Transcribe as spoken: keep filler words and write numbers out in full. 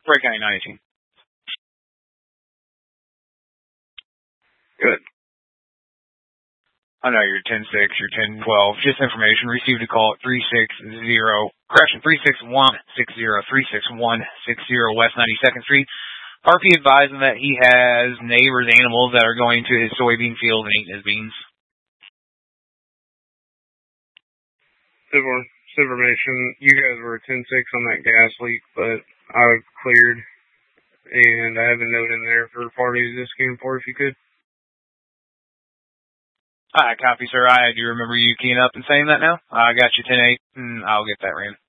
Wright County nine eighteen. Good. I know you're ten six, you're ten twelve. Just information. Received a call at three six zero, correction, three six one six zero, three six one six zero West ninety-second Street. R P advising that he has neighbors, animals that are going to his soybean field and eating his beans. Civil information. You guys were ten six on that gas leak, but I've cleared, and I have a note in there for parties this game for if you could. Alright, copy, sir. I do remember you keying up and saying that now. I got you ten eight, and I'll get that ran.